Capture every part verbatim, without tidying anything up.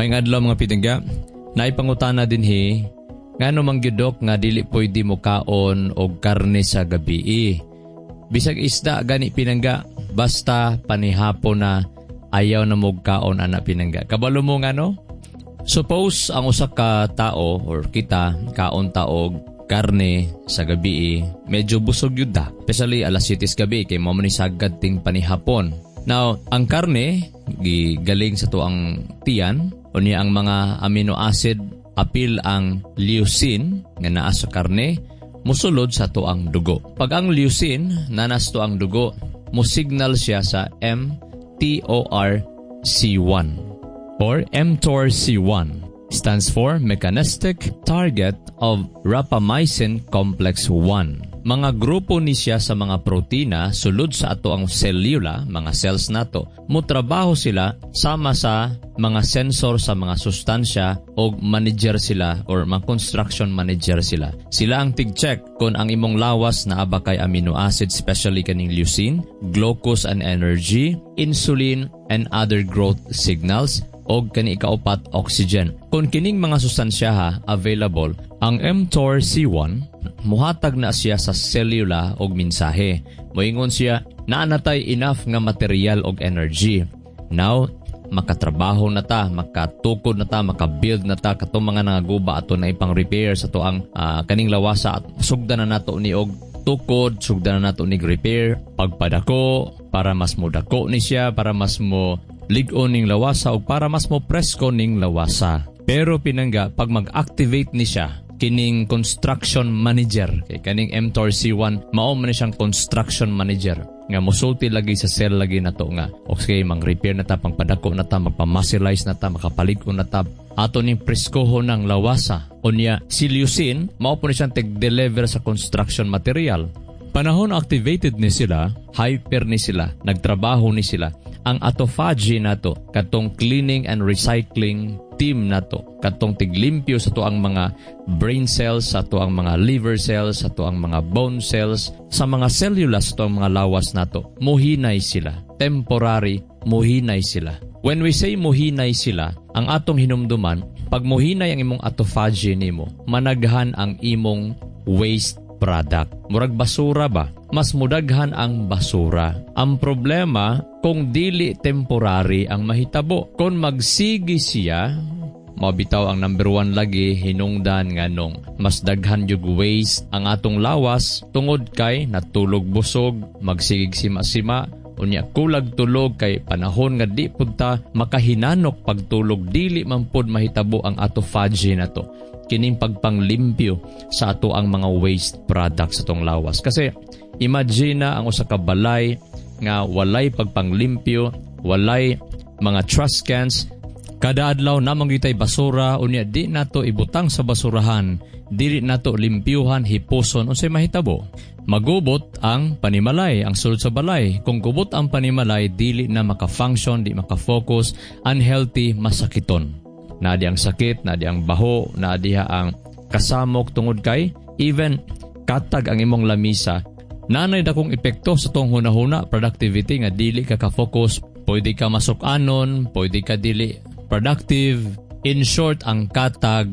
May ngadlaw mga pinangga, naipangutana din hi, ngano mangyudok nga dili pwede mo kaon og karne sa gabi. Bisag isda gani pinangga, basta panihapon na ayaw na mo kaon ana pinangga. Kabalo mo ngano? Suppose ang usa ka tao or kita kaon taog karne sa gabi, medyo busog yun da. Especially alas sitis gabi, kay mo ni sagad ting panihapon. Now, ang karne, galing sa to ang tiyan, o niya ang mga amino acid, apil ang leucine, nga naa sa karne, musulod sa to ang dugo. Pag ang leucine, nanas to ang dugo, musignal siya sa M T O R C one or mTOR C one. Stands for Mechanistic Target of Rapamycin Complex one. Mga grupo ni siya sa mga protina sulod sa ato ang selula, mga cells nato. Mutrabaho sila sama sa mga sensor sa mga sustansya o manager sila or mga construction manager sila. Sila ang tig-check kung ang imong lawas na aba kay amino acid, especially kaning leucine, glucose and energy, insulin and other growth signals, o kani ikaupat oxygen. Kung kining mga sustansya ha, available, ang mTOR C one, muhatag na siya sa selula og mensahe. Moingon siya, naanatay enough nga material og energy. Now, makatrabaho na ta, makatukod na ta, makabuild na ta, katong mga nangaguba ato na ipang repair sa to ang uh, kaning lawasa at sugdan na nato ni og tukod, sugdan na nato ni repair, pagpadako, para mas mo dako ni siya, para mas mo ligon ning lawasa o para mas mo presko ning lawasa. Pero pinangga, pag mag-activate ni siya, kining construction manager, kay kaning mTOR C one, mao man siyang construction manager. Nga musulti lagi sa cell lagi na to nga. Okay, mang-repair na ta, pangpadako na ta, magpamuscleize na ta, makapaliko na ta. Ato ning preskoho ng lawasa. O niya, si leucine, mao po ni siyang tig-deliver sa construction material. Panahon activated ni sila, hyper ni sila, nagtrabaho ni sila. Ang autophagy nato, katong cleaning and recycling team nato, katong tiglimpyo sa to ang mga brain cells, sa to ang mga liver cells, sa to ang mga bone cells, sa mga cellula, sa to ang mga lawas nato, muhinay sila. Temporary, muhinay sila. When we say muhinay sila, ang atong hinumduman, pag muhinay ang imong autophagy nimo, managhan ang imong waste product. Murag basura ba? Mas mudaghan ang basura. Ang problema, kung dili temporary ang mahitabo. Kung magsigi siya, mabitaw ang number one lagi, hinungdan nganong mas daghan yung waste ang atong lawas, tungod kay natulog busog, magsigig sima-sima, unya kulag tulog kay panahon nga di punta makahinanok pagtulog, dili man pud mahitabo ang autophagy na to. Kining pagpanglimpyo sa ato ang mga waste products sa tong lawas. Kasi imagine na ang usa ka balay nga walay pagpanglimpyo, walay mga trash cans, kada adlaw namang gitay basura, unya di nato ibutang sa basurahan, dili nato limpyuhan, hipuson, unsay mahitabo? Magubot ang panimalay, ang sulod sa balay. Kung gubot ang panimalay, dili na maka-function, di maka-focus, unhealthy, masakiton. Nadi ang sakit, nadi ang baho, nadi ang kasamok tungod kay, even katag ang imong lamisa, nanay dakong epekto sa tong hunahuna productivity nga dili ka ka-focus, pwede ka masukanon, pwede ka dili productive. In short, ang katag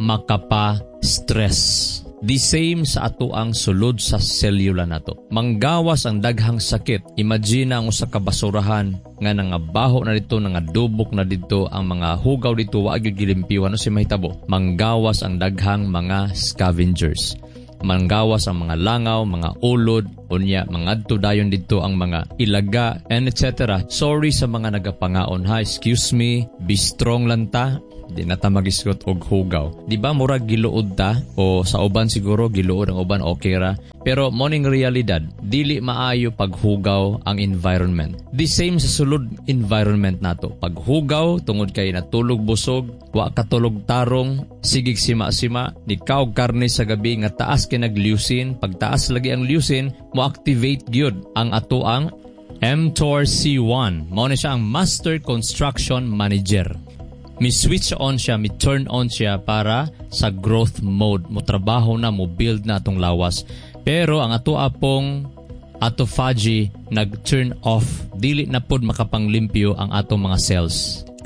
makapa-stress. The same sa ato ang sulod sa selula nato. Manggawas ang daghang sakit. Imagine ang usa ka basurahan nga nangabaho na dito, nangadubok na dito, ang mga hugaw dito wa gyud gilimpyuhan, ano si mahitabo? Manggawas ang daghang mga scavengers. Manggawas ang mga langaw, mga ulod, unya mangadto dayon dito ang mga ilaga and et cetera. Sorry sa mga nagapangaon ha, excuse me, be strong lang ta. Di na ta mag-isgot og hugaw. Di ba murag giluod ta? O sa uban siguro giluod ang uban okay ra. Pero morning realidad, dili maayo paghugaw ang environment. The same sa sulod environment nato. Paghugaw tungod kay natulog busog, wa katulog tarong, sigig sima-sima, nikaw karne sa gabi nga taas kay nag-leucine. Pag taas lagi ang leucine, mo-activate gyud ang ato ang mTOR C one. Mao na siya ang Master Construction Manager. Mi-switch on siya, mi-turn on siya para sa growth mode. Mo trabaho na, mo build na atong lawas. Pero ang ato apong autophagy nag-turn off. Dili na pod makapanglimpyo ang atong mga cells.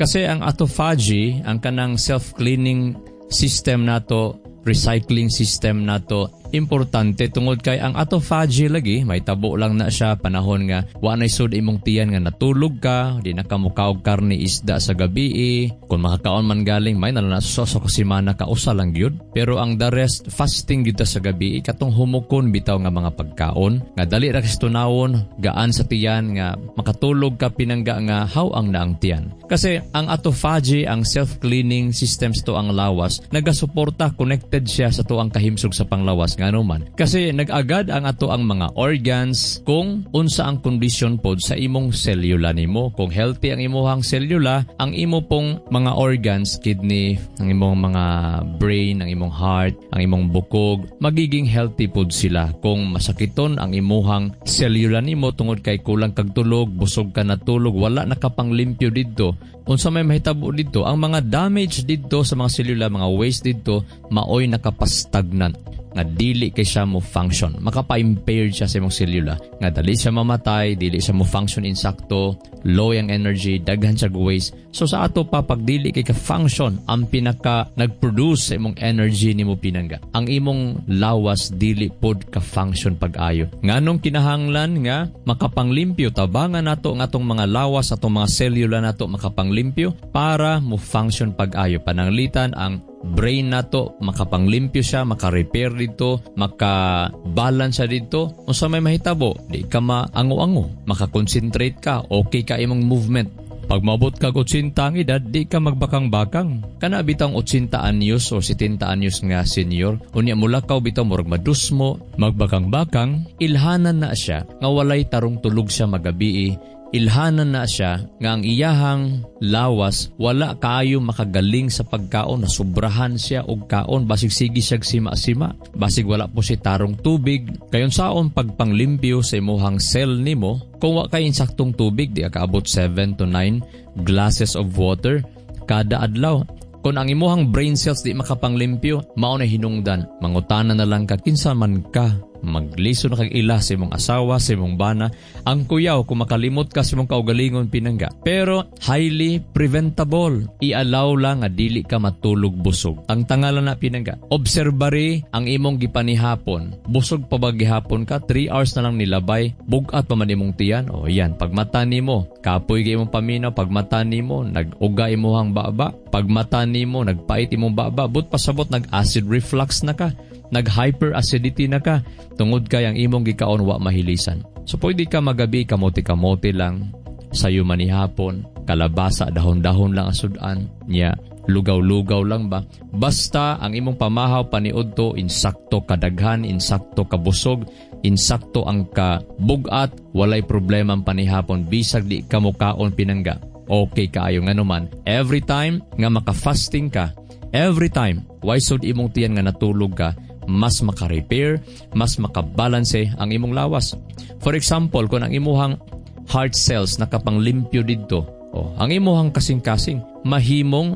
Kasi ang autophagy, ang kanang self-cleaning system nato, recycling system nato, importante tungod kay ang autophagy lagi, may tabo lang na siya panahon nga wa na sud imong tiyan nga natulog ka, di na ka mukaog karne isda sa gabi. Kung makakaon man galing, may nalanasoso ka simana ka usa lang gyud. Pero ang the rest, fasting gyud ta sa gabi, katong humukon bitaw nga mga pagkaon nga dali ra kastunawon, gaan sa tiyan nga makatulog ka pinangga nga hawang na ang tiyan. Kasi ang autophagy, ang self-cleaning systems to ang lawas, nagasuporta, connected siya sa tuang kahimsog sa panglawas nga naman. Kasi nag-agad ang ato ang mga organs kung unsa ang kondisyon pod sa imong selula nimo. Kung healthy ang imuhang selula, ang imo pong mga organs, kidney, ang imong mga brain, ang imong heart, ang imong bukog, magiging healthy pod sila. Kung masakiton ang imuhang selula nimo tungod kay kulang kag tulog, busog ka na tulog, wala nakapanglimpyo didto, unsa may mahitabo didto, ang mga damage didto sa mga selula, mga waste didto, maoy nakapastagnant nga dili kay siya mo function, makapa-impaired siya sa imong selula, nga dali siya mamatay, dili siya mo function insakto, low ang energy, daghan siya waste. So sa ato pa, pag dili kay ka-function, ang pinaka nag-produce sa imong energy nimo pinangga, ang imong lawas dili pod ka-function pag-ayo. Nganong kinahanglan nga makapanglimpyo, tabangan nato nga atong mga lawas, atong mga selula nato makapanglimpyo para mo function pag-ayo. Pananglitan ang brain nato makapanglimpyo siya, maka-repair dito, maka-balance siya dito. Unsa may mahitabo, di ka maango-ango, maka-concentrate ka, okay ka imong movement. Pag mabot kag eighty ang edad, di ka magbakang-bakang. Kana bitang eighty anyos o seventy anyos nga senior, unya mulakaw bitaw murag madusmo, magbakang-bakang, ilhanan na siya nga walay tarong tulog siya magabi. Ilhanan na siya nga ang iyahang lawas wala kaayo makagaling sa pagkaon, na sobrahan siya og kaon, basig sige siya sima-sima, basig wala po si tarong tubig. Kayon saon pagpanglimpyo sa imuhang cell nimo, kung wa kay insaktong tubig, di ka abot seven to nine glasses of water kada adlaw. Kung ang imuhang brain cells di makapanglimpyo, mao na hinungdan, mangutana na lang ka kinsa man ka, magliso na kag ila sa imong asawa, sa imong bana, ang kuyaw kung makalimot ka sa imong kaugalingon pinangga. Pero highly preventable, i-allow lang nga dili ka matulog busog. Ang tangalan na pinangga, obserbari ang imong gipanihapon, busog pa ba gihapon ka, three hours na lang nilabay, bugat pa man imong tiyan. O yan, pagmata nimo, kapoy kay imong paminaw, pagmata nimo, nag-uga imuhang baba, pagmata nimo, nagpait imong baba, but pasabot nag-acid reflux na ka, nag-hyperacidity na ka, tungod kay ang imong gikaon wa mahilisan. So pwede ka magabi kamote-kamote lang, sayo manihapon, kalabasa, dahon-dahon lang asudan niya, lugaw-lugaw lang ba. Basta ang imong pamahaw paniudto, insakto kadaghan, insakto kabusog, insakto ang kabugat, walay problema ang panihapon, bisag di ka mukaon pinangga. Okay kaayo nga naman. Every time nga maka-fasting ka, every time, why sud imong tiyan nga natulog ka, mas maka-repair, mas makabalanse ang imong lawas. For example, kung ang imuhang heart cells nakapanglimpyo didto, oh, ang imuhang kasing-kasing, mahimong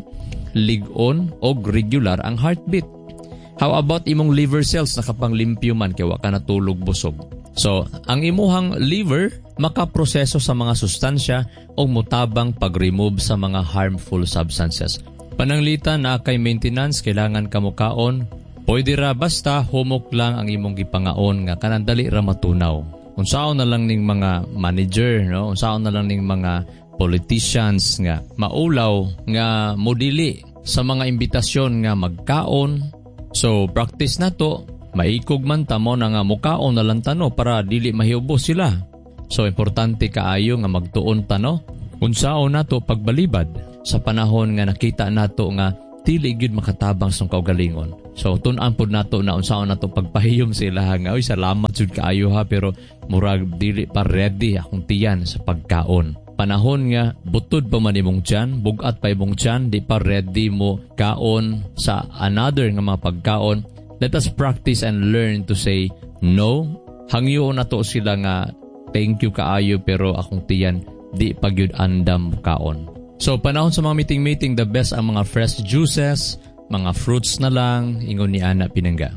lig-on o regular ang heartbeat. How about imong liver cells nakapanglimpyo man kaya wa ka natulog busog? So, ang imuhang liver makaproseso sa mga sustansya o mutabang pag-remove sa mga harmful substances. Pananglitan na kay maintenance, kailangan kamukaon. Pwede ra basta humok lang ang imong gipangaon nga kanandali ra matunaw. Unsaon na lang ning mga manager, no? Unsaon na lang ning mga politicians nga maulaw nga modili sa mga imbitasyon nga magkaon. So practice na to, maikog man ta mo na nga mukaon na lang tano para dili mahiubos sila. So importante kaayo nga magtuon ta no. Unsaon nato pagbalibad sa panahon nga nakita nato nga dili gyud makatabang sa kaugalingon. So tun-an pod nato na unsaon nato pagpahiyom sila nga, oy salamat jud kaayo ha, pero murag dili pa ready akong tiyan sa pagkaon. Panahon nga butod pa man imong tiyan, bugat pa imong tiyan, di pa ready mo kaon sa another nga mga pagkaon. Let us practice and learn to say no. Hangyo nato sila nga thank you kaayo pero akong tiyan di pa gyud andam kaon. So, panahon sa mga meeting-meeting, the best ang mga fresh juices, mga fruits na lang, ingon ni Ana pinangga.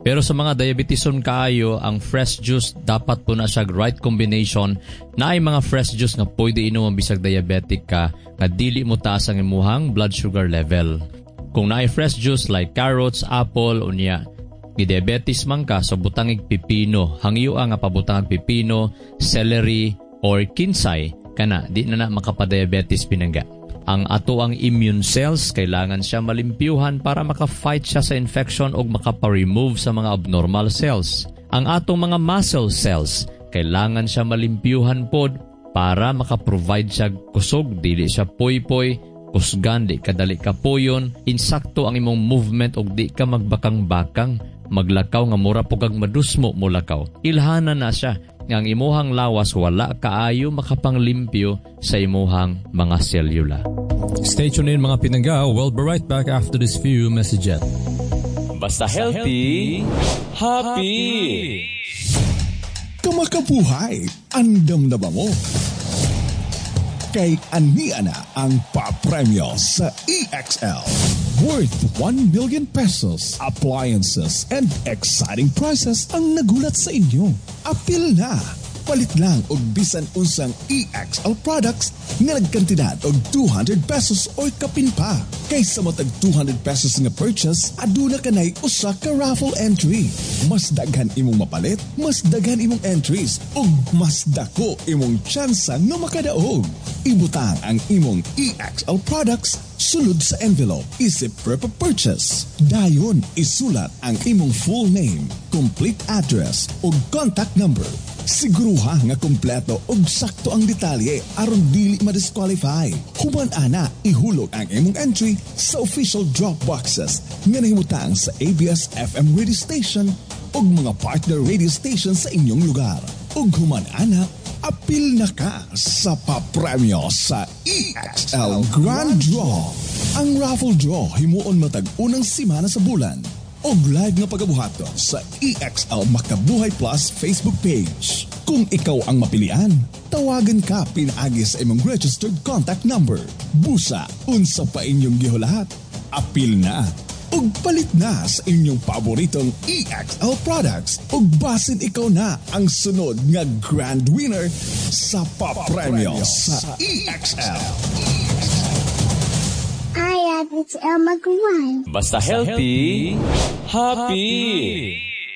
Pero sa mga diabetison kaayo, ang fresh juice dapat po na siya right combination na ay mga fresh juice nga pwede inom ang bisag diabetic ka nga dili mo taas ang imuhang blood sugar level. Kung na ay fresh juice like carrots, apple, unya, ni-diabetes man ka, so butangig pipino, hangyo nga pabutangig pipino, celery, or kinsay, kana di na na makapadiabetes pinangga. Ang ato ang immune cells, kailangan siya malimpyuhan para maka-fight siya sa infection o makapa-remove sa mga abnormal cells. Ang atong mga muscle cells, kailangan siya malimpyuhan pod para maka-provide siya kusog, dili siya poy-poy, kusgan, di kadali kapoyon, insakto ang imong movement o di ka magbakang-bakang, maglakaw nga mura po kag madusmo mo lakaw. Ilhana na siya nga ang imuhang lawas wala kaayo makapanglimpyo sa imuhang mga selula. Stay tuned in mga pinangga. We'll be right back after this few messages. Basta healthy, happy! Kamakabuhay, andam na ba mo? Kay ania na ang papremyo sa E X L. Worth one million pesos, appliances, and exciting prizes ang nagulat sa inyo. Apil na! Palit lang og bisan unsang E X L products nga nagkantidad og two hundred pesos or kapin pa. Kaysa matag two hundred pesos nga purchase, aduna kanay usa ka raffle entry. Mas daghan imong mapalit, mas daghan imong entries, ug mas dako imong tsansa nga makadaog. Ibutang ang imong E X L products sulod sa envelope, isip per purchase. Dayon, isulat ang imong full name, complete address, ug contact number. Siguruha nga kompleto ug sakto ang detalye aron dili ma-disqualify. Human ana, ihulog ang imong entry sa official drop boxes nga nahimutang sa A B S F M radio station ug mga partner radio station sa inyong lugar. Ug human ana, apil na ka sa papremyo sa E X L Grand Draw. Ang raffle draw himuon matag unang simana sa bulan. Og live nga pagabuhato sa E X L Makabuhay Plus Facebook page. Kung ikaw ang mapilian, tawagan ka pinaagi sa imong registered contact number. Busa, unsa pa inyong gihulahat. Apil na, ug palit na sa inyong paboritong E X L products. Ug basin ikaw na ang sunod nga grand winner sa papremyo sa E X L. Hi, it's El Magwan. Basta healthy, happy!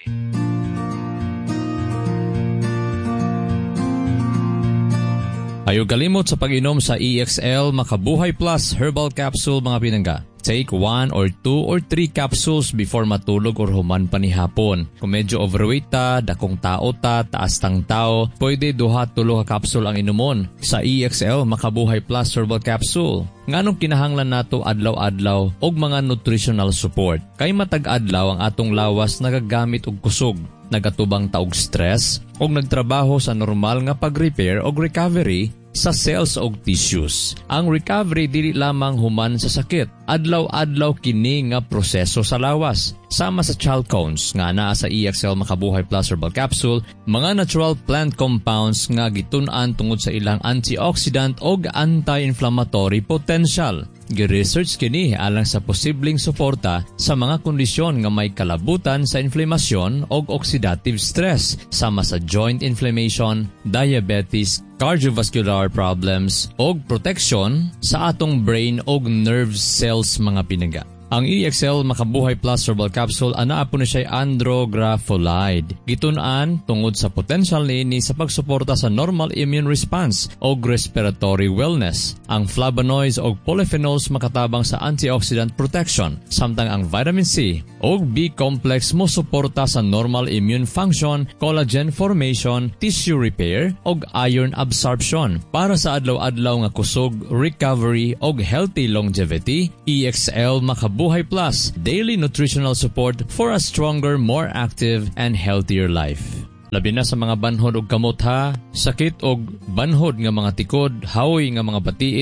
Ayaw kalimot sa pag-inom sa E X L Makabuhay Plus Herbal Capsule mga pinangga. Take one or two or three capsules before matulog or human panihapon. Kung medyo overweight ta, dakong tao ta, taas tang tao, pwede duha tulo ka capsule ang inumon sa E X L Makabuhay Plus Herbal Capsule. Nganong kinahanglan nato adlaw-adlaw og mga nutritional support. Kay matag-adlaw ang atong lawas nagagamit og kusog, nagatubang ta og stress og nagtrabaho sa normal nga pag-repair og recovery sa cells og tissues. Ang recovery dili lamang human sa sakit. Adlaw-adlaw kini nga proseso sa lawas. Sama sa chalcones nga naa sa E X L Makabuhay Plus Herbal Capsule, mga natural plant compounds nga gitun-an tungod sa ilang antioxidant og anti-inflammatory potential. Gi-research kini alang sa posibleng suporta sa mga kondisyon nga may kalabutan sa inflamasyon og oxidative stress, sama sa joint inflammation, diabetes, cardiovascular problems og protection sa atong brain og nerve cells mga pinangga. Ang E X L Makabuhay Plus Herbal Capsule anaa po na siya andrografolide. Gitun-an tungod sa potential niini sa pagsuporta sa normal immune response o respiratory wellness. Ang flavonoids o polyphenols makatabang sa antioxidant protection, samtang ang vitamin C o B-complex mo suporta sa normal immune function, collagen formation, tissue repair o iron absorption. Para sa adlaw-adlaw nga kusog, recovery o healthy longevity, E X L Makabuhay Buhay Plus, daily nutritional support for a stronger, more active, and healthier life. Labi na sa mga banhod og kamot ha, sakit og banhod nga mga tikod, hawoy nga mga batiis,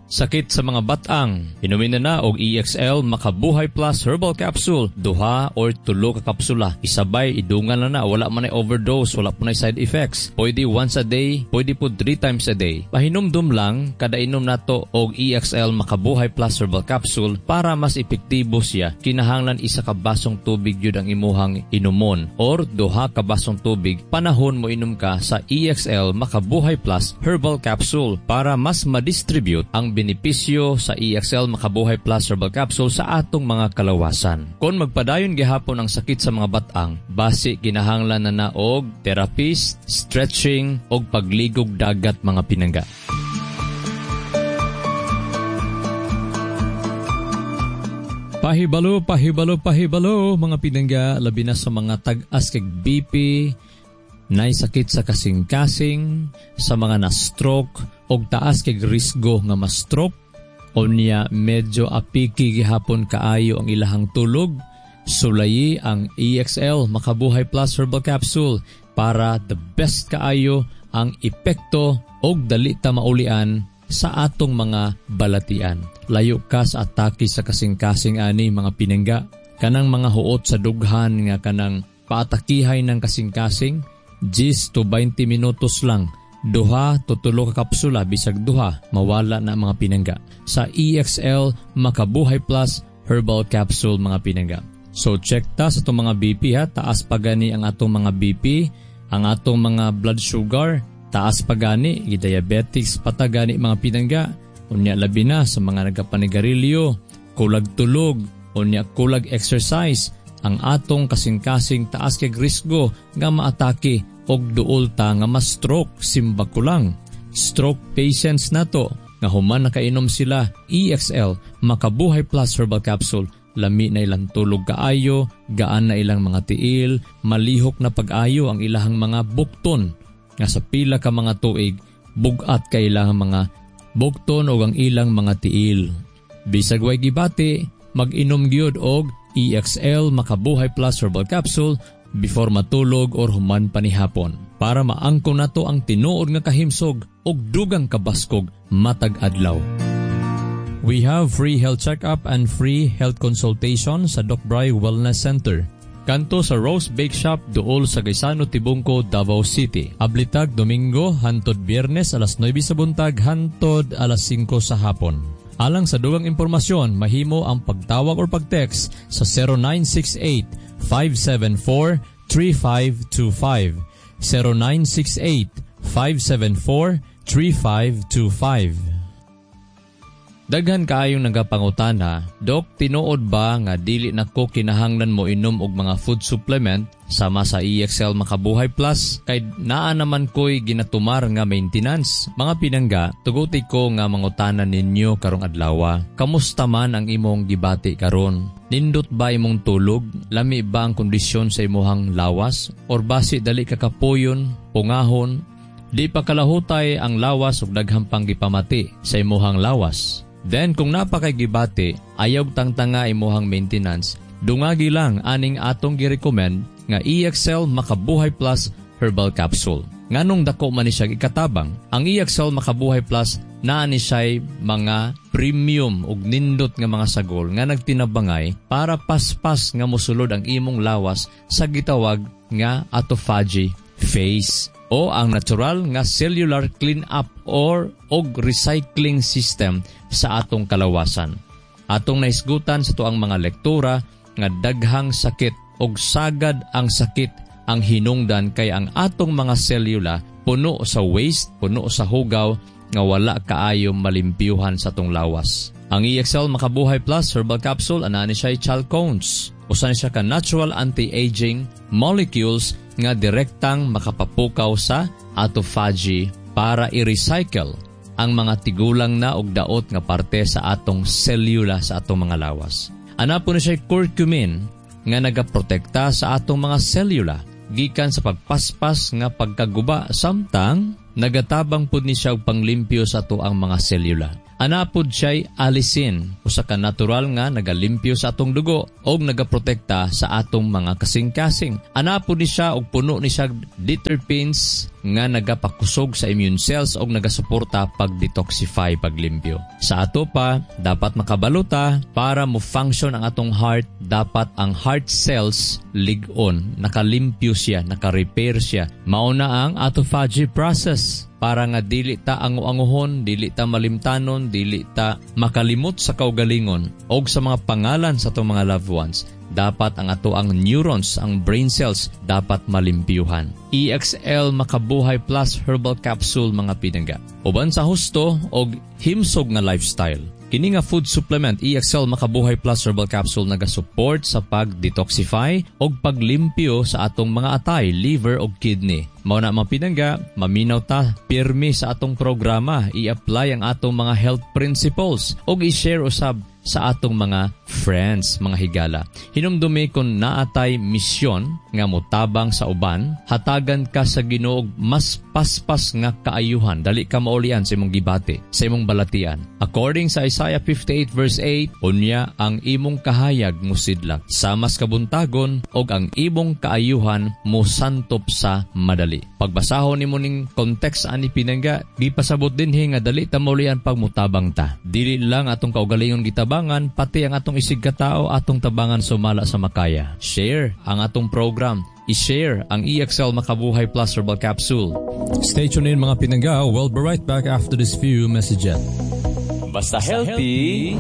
Sakit sa mga batang, inumin na na og E X L Makabuhay Plus Herbal Capsule, duha or tulo ka kapsula. Isabay, idungan na na, wala man ay overdose, wala po na side effects. Pwede once a day, pwede po three times a day. Pahinumdum lang, kada inom nato og E X L Makabuhay Plus Herbal Capsule para mas epektibo siya. Kinahanglan isa ka basong tubig yun ang imuhang inumon or duha ka basong tubig panahon mo inom ka sa E X L Makabuhay Plus Herbal Capsule para mas ma-distribute ang benepisyo sa E X L Makabuhay Plus Herbal Capsule sa atong mga kalawasan. Kung magpadayon gihapon ang sakit sa mga batang, basi kinahanglan na naog therapist, stretching og pagligog dagat mga pinangga. Pahibalo, pahibalo, pahibalo mga pinangga, labi na sa mga tag-as kag B P, nay sakit sa kasing-kasing, sa mga na-stroke, og taas kag risgo nga ma-stroke, o niya medyo apiki gihapon kaayo ang ilahang tulog, sulayi ang E X L Makabuhay Plus Herbal Capsule para the best kaayo ang epekto og dali ta maulian sa atong mga balatian. Layo ka sa atake sa kasing-kasing ani mga pinangga, kanang mga huot sa dughan nga kanang paatakihay ng kasing-kasing, ten to twenty minutos lang, duha to tulo ka kapsula, bisag duha, mawala na mga pinangga. Sa E X L Makabuhay Plus Herbal Capsule mga pinangga. So check ta sa itong mga B P ha, taas pa gani ang atong mga B P, ang atong mga blood sugar, taas pa gani, i-diabetics patagani mga pinangga, unya labi na sa mga nagapanigarilyo, kulag tulog, unya kulag exercise, ang atong kasing-kasing taas kay risgo nga maatake og duol ta nga ma-stroke, simba ko lang. Stroke patients na to, nga human nakainom sila E X L Makabuhay Plus Herbal Capsule, lami na ilang tulog kaayo, gaan na ilang mga tiil, malihok na pag-ayo ang ilahang mga bukton, nga sa pila ka mga tuig, bugat ka ilang mga bukton o ang ilang mga tiil. Bisag way gibati, mag-inom gyud og E X L Makabuhay Plus Herbal Capsule before matulog or human panihapon para maangko nato ang tinuod nga kahimsog og dugang kabaskog matag adlaw. We have free health check-up and free health consultation sa Doc Bry Wellness Center. Kanto sa Rose Bake Shop duol sa Gaisano, Tibungco, Davao City. Ablitag Domingo hantod Biyernes alas nueve sa buntag hantod alas singko sa hapon. Alang sa dugang impormasyon, mahimo ang pagtawag or pag-text sa zero nine six eight, five seven four, three five two five, zero nine six eight, five seven four, three five two five. Daghan kaayong nagapangutana, Dok, tinuod ba nga dili nako kinahanglan mo inom og mga food supplement sama sa E X L Makabuhay Plus kay naa naman ko'y ginatumar nga maintenance? Mga pinangga, tuguti ko nga mangutana ninyo karong adlaw. Kamusta man ang imong gibati karon? Nindot ba imong tulog? Lami ba ang kondisyon sa imuhang lawas? Or basi dali ka kapuyon, pungahon? Di pa kalahutay ang lawas ug daghang pang gipamati sa imuhang lawas. Then kung napakay gibati, ayaw tangtanga imuhang maintenance, dungagi lang aning atong gi-recommend nga E X L Makabuhay Plus Herbal Capsule. Nganong dako man ni siya ikatabang, ang E X L Makabuhay Plus naa ni siya mga premium ug nindot nga mga sagol nga nagtinabangay para paspas nga mosulod ang imong lawas sa gitawag nga autophagy phase o ang natural nga cellular clean-up or og recycling system sa atong kalawasan. Atong naisgutan sa tuang mga lektura nga daghang sakit og sagad ang sakit ang hinungdan kay ang atong mga selula puno sa waste, puno sa hugaw nga wala kaayo malimpyuhan sa atong lawas. Ang E X L Makabuhay Plus Herbal Capsule ana ni siya chalcones. Usa ni siya ka natural anti-aging molecules nga direktang makapapukaw sa autophagy para i-recycle ang mga tigulang na og daot nga parte sa atong selula sa atong mga lawas. Ana po ni siya curcumin nga nagaprotekta sa atong mga selula gikan sa pagpaspas nga pagkaguba samtang nagatabang pud ni siya og panglimpyo sa ato ang mga selula. Anapod siya'y alisin, usa ka natural nga nagalimpyo sa atong dugo o nagaprotekta sa atong mga kasing-kasing. Anapod ni siya og puno ni siya diterpenes nga nagapakusog sa immune cells o nagasuporta pag-detoxify, paglimpyo. Sa ato pa, dapat makabaluta para mo function ang atong heart, dapat ang heart cells lig-on, nakalimpyo siya, naka-repair siya. Mauna ang autophagy process para nga dili ta angu-anguhon, dili ta malimtanon, dili ta makalimot sa kaugalingon o sa mga pangalan sa atong mga loved ones. Dapat ang ato ang neurons, ang brain cells, dapat malimpyuhan. E X L Makabuhay Plus Herbal Capsule, mga pinangga. Uban sa husto o himsog nga lifestyle, kini nga food supplement E X L Makabuhay Plus Herbal Capsule naga-support sa pag-detoxify o paglimpyo sa atong mga atay, liver o kidney. Mao na mga pinangga, maminaw ta, pirmi sa atong programa, i-apply ang atong mga health principles o i-share usab sa atong mga friends, mga higala. Hinumdumi kung naatay misyon nga motabang sa uban, hatagan ka sa Ginoo mas paspas nga kaayuhan, dali ka maulian sa imong gibati, sa imong balatian. According sa Isaiah fifty-eight verse eight, unya ang imong kahayag musidlak, sa mas kabuntagon og ang imong kaayuhan musantop sa madali. Pagbasahon nimo ning context ani pinangga, di pasabot dinhi nga dali ta maulian pag mutabang ta. Dili lang atong kaugalingon gitabangan, pati ang atong isig katao atong tabangan sumala sa makaya. Share ang atong program. I-share ang E X L Makabuhay Plus Herbal Capsule. Stay tuned in, mga pinangga. We'll be right back after this few messages. Basta healthy,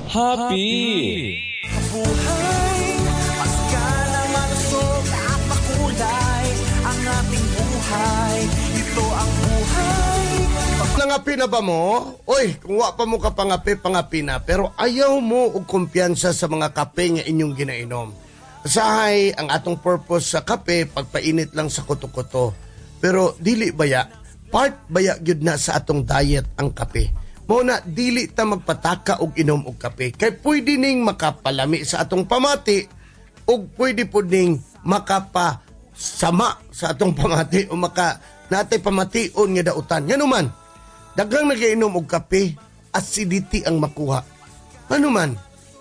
happy! Buhay, paskala, malusog at makulay ang ating buhay. Ito ang buhay. Nangapi na ba mo? Oy, kung wa pa mo ka pangapi, pangapi na. Pero ayaw mo og kumpiyansa sa mga kape nga inyong ginainom. Usahay ang atong purpose sa kape, pagpainit lang sa kuto-kuto. Pero dili baya, part baya gyud na sa atong diet ang kape. Mao na dili ta magpataka og inom og kape. Kay pwede ning makapalami sa atong pamati og pwede pud ning makapasama sa atong pamati o maka natay pamation nga dautan. Ngano man, daghang nagiinom og kape, acidity ang makuha. Ano man,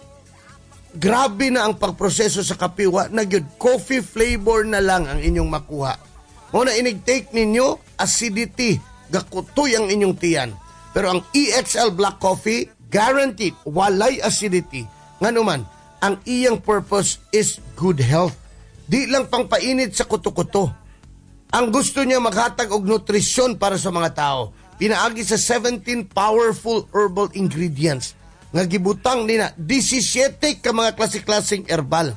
grabe na ang pagproseso sa kape, wa na gyud coffee flavor na lang ang inyong makuha. Mo na inig-take ninyo, acidity, gakutoy ang inyong tiyan. Pero ang E X L Black Coffee, guaranteed, walay acidity. Ngano man, ang iyang purpose is good health. Di lang pangpainit sa kuto-kuto. Ang gusto niya maghatag og nutrisyon para sa mga tao. Pinaagi sa seventeen powerful herbal ingredients nga gibutang nina seventeen ka mga klase-klaseng herbal.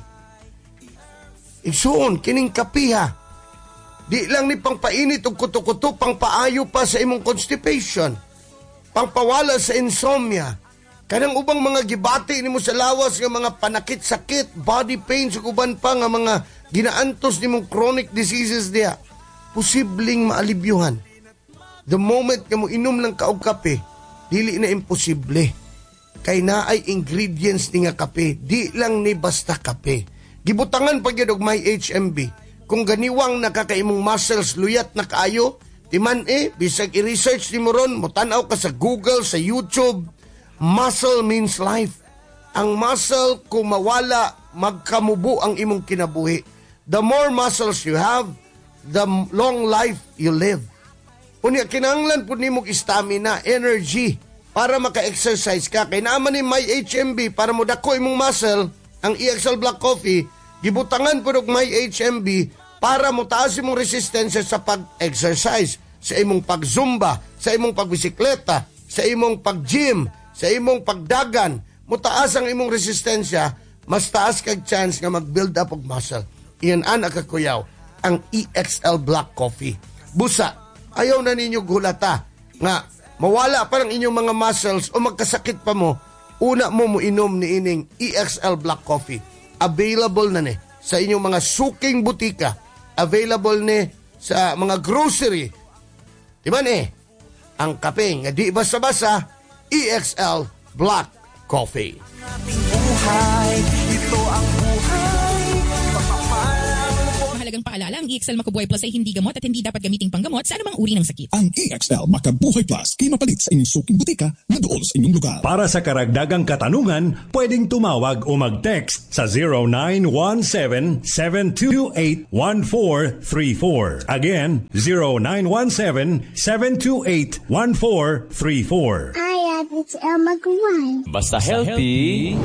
Igsuon kining kapiha. Di lang ni pangpainit og kuto-kuto, pangpaayo pa sa imong constipation. Pangpawala sa insomnia. Kanang ubang mga gibati nimo sa lawas nga mga panakit-sakit, body pains ug uban pa nga mga ginaantos nimong chronic diseases diha, posibleng maalibyuhan. The moment nga mo inom lang ka og kape, dili na imposible. Kay naay ingredients ni nga kape, di lang ni basta kape. Gibutangan pa gyud og may H M B. Kung ganiwang nakakaimong muscles luyat na kaayo, timan eh, bisag i-research ni mo ron, mutanaw ka sa Google, sa YouTube, muscle means life. Ang muscle, kung mawala, magkamubo ang imong kinabuhi. The more muscles you have, the long life you live. Unya, kinahanglan po ni mong stamina, energy, para maka-exercise ka. Kaya naman ni may H M B, para mo dako imong muscle, ang E X L Black Coffee, gibutangan po ng may H M B, para mo taas imong resistensya sa pag-exercise, sa imong pag-zumba, sa imong pagbisikleta, sa imong pag-gym, sa imong pagdagan, mo taas ang imong resistensya, mas taas kag chance nga mag-build up og muscle. Iyan ana kakuyaw, ang E X L Black Coffee. Busa, ayaw na ninyo gulata nga mawala pa ng inyong mga muscles o magkasakit pa mo, una mo mo inom ni ining E X L Black Coffee. Available na ni sa inyong mga suking butika. Available ni sa mga grocery. Diba ni? Ang kape nga di basa-basa, E X L Black Coffee. Buhay, ito ang buhay. mahalagang paalala, ang E X L Macabuhay Plus ay hindi gamot at hindi dapat gamiting panggamot sa anumang uri ng sakit. Ang E X L Macabuhay Plus kimapalit sa inyong suking butika na doon sa inyong lugar. Para sa karagdagang katanungan, pwedeng tumawag o mag-text sa zero nine one seven, seven two eight, one four three four. Again, zero nine one seven, seven two eight, one four three four. Hi, it's El Maguire. Basta healthy,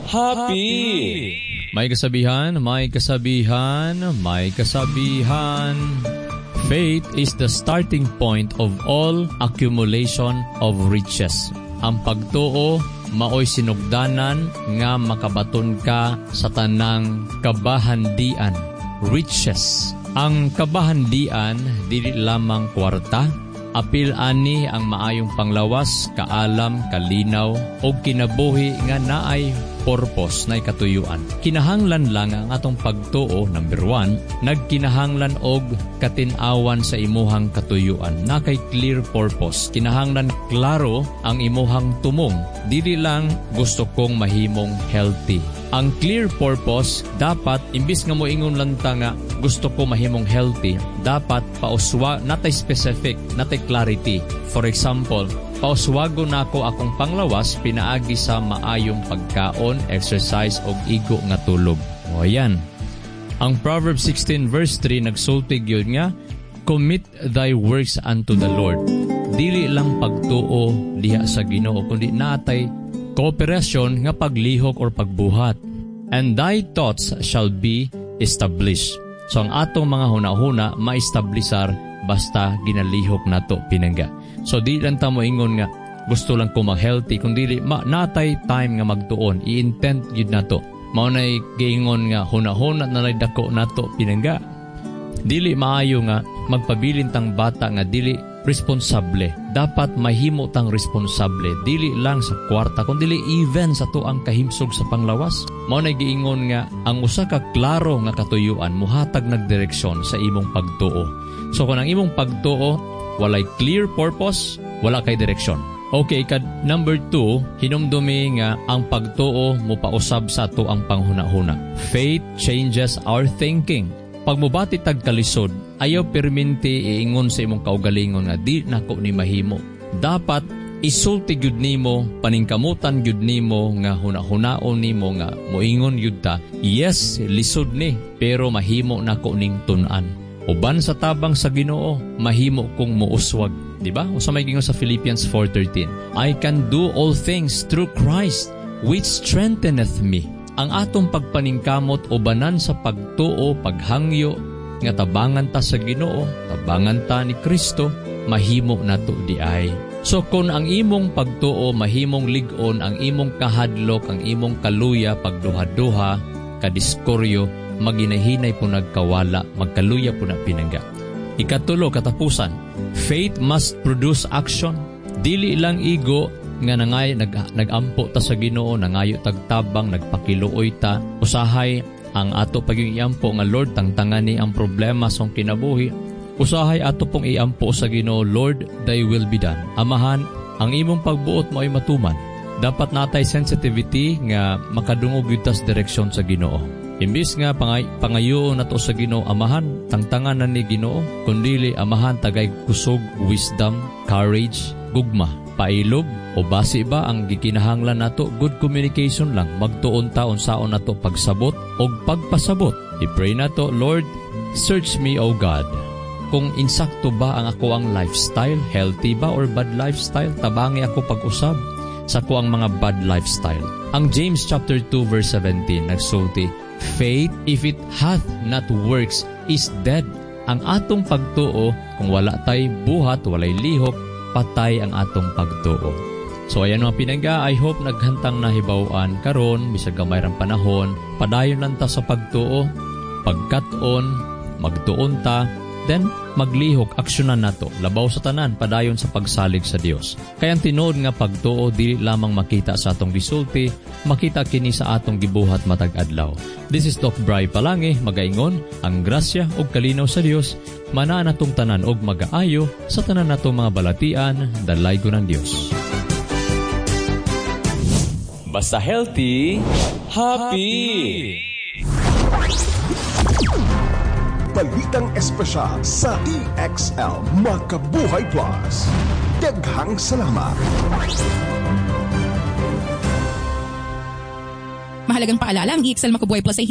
happy. May kasabihan, may kasabihan, may kasabihan. Faith is the starting point of all accumulation of riches. Ang pagtuo, maoy sinugdanan nga makabaton ka sa tanang kabahandian, riches. Ang kabahandian, dili lamang kwarta, apil ani ang maayong panglawas, kaalam, kalinaw, o kinabuhi nga naay purpose na katuyuan. Kinahanglan lang ang atong pagtuo, number one, nagkinahanglan og katinawan sa imuhang katuyuan. Na kay clear purpose. Kinahanglan klaro ang imuhang tumong. Dili lang gusto kong mahimong healthy. Ang clear purpose, dapat, imbis nga mo ingon lang ta nga gusto ko mahimong healthy, dapat pauswa, natay specific, natay clarity. For example, pauswago na ako akong panglawas, pinaagi sa maayong pagkaon, exercise, o igo nga tulog. O ayan. Ang Proverbs sixteen verse three nagsultig yun nga, commit thy works unto the Lord. Dili lang pagtuo diha sa Ginoo, kundi natay kooperasyon nga paglihok or pagbuhat. And thy thoughts shall be established. So ang atong mga huna-huna ma-establisar basta ginalihok nato pinangga. So di lang ta mo ingon nga gusto lang ko mag-healthy, kundi ma natay time nga magtuon, i-intend yun nato. Mao nay giingon nga huna-huna na lay dako nato pinangga. Dili maayo nga magpabilin tang bata nga dili responsable. Dapat mahimo tang responsable. Dili lang sa kwarta, kundi even sa tuang kahimsog sa panglawas. Mao nay giingon nga ang usa ka klaro nga katuyuan muhatag nagdireksyon sa imong pagtuo. So kung ang imong pagtuo walay clear purpose, wala kay direksyon. Okay, kad number two, hinumdumi nga ang pagtuo mo pausab sa ato ang panghuna-huna. Faith changes our thinking. Pag mubati tag kalisod, ayaw perminti iingon sa imong kaugalingon nga di nako ni mahimo. Dapat isulti gyud nimo, paningkamutan gyud nimo nga huna-hunaon nimo nga moingon gyud ta, yes, lisod ni, pero mahimo nako ning tun-an. Uban sa tabang sa Ginoo, mahimo kong muuswag. Diba? O sa may gingon sa Philippians four thirteen, I can do all things through Christ which strengtheneth me. Ang atong pagpaningkamot ubanan sa pagtuo, paghangyo, nga tabangan ta sa Ginoo, tabangan ta ni Kristo, mahimo nato di ay. So kung ang imong pagtuo, mahimong ligon, ang imong kahadlok, ang imong kaluya, pagduha-duha, kadiskoryo, maginahinay po nagkawala, magkaluya po na pinangga. Ikatulo, katapusan, faith must produce action. Dili lang igo nga nangay nag, nagampo ta sa Ginoo, nangayo tagtabang, nagpakiluoy ta, usahay ang ato paging iampo nga Lord, tangtangan ni ang problema sa kinabuhi. Usahay ato pong iampo sa Ginoo, Lord, thy will be done. Amahan, ang imong pagbuot mo ay matuman. Dapat natay sensitivity nga makadungog yun tas direksyon sa Ginoo. Imbis nga pangay, pangayoon nato sa Ginoo, amahan, tangtangan na ni Ginoo, kundili amahan tagay kusog, wisdom, courage, gugma, pailog, o base ba ang gikinahanglan nato, good communication lang, magtuon taon saon nato pagsabot o pagpasabot. I-pray nato, Lord, search me, O God. Kung insakto ba ang ako ang lifestyle, healthy ba or bad lifestyle, tabangi ako pag-usab sa ko ang mga bad lifestyle. Ang James chapter two verse seventeen nagsulti, faith, if it hath not works, is dead. Ang atong pagtuo, kung wala tay buhat, walay lihok, patay ang atong pagtuo. So ayan mga pinangga, I hope naghantang nahibawan karon bisag gamay rang panahon, padayon lang ta sa pagtuo, pagkat-on, magtuon ta, then maglihok, aksyonan nato, labaw sa tanan, padayon sa pagsalig sa Dios. Kaya ang tinuod nga pagtuo, dili lamang makita sa atong gisulti, makita kini sa atong gibuhat matag adlaw. This is Doc Bry Palangi, magaingon, ang grasya ug kalinaw sa Dios, manaa natong tanan og magaayo sa tanan natong mga balatian, dalaygo ng Dios. Basta healthy, happy! balitang espesyal sa E X L Makabuhay Plus. Daghang salamat. Mahalagang paalala, ang E X L Makabuhay Plus ay